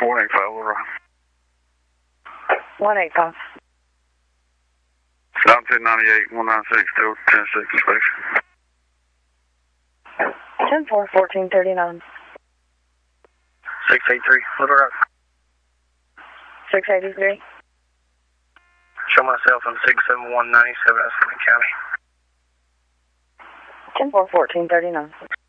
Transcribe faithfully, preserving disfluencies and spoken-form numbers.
one eight five, Little Rock. one eight five. Altitude ninety-eight, one nine six, still ten six inspection. ten four, fourteen thirty-nine. six eight three, Little Rock. six eighty-three. Show myself on six seven one ninety-seven, Escalade County. ten four, fourteen thirty-nine.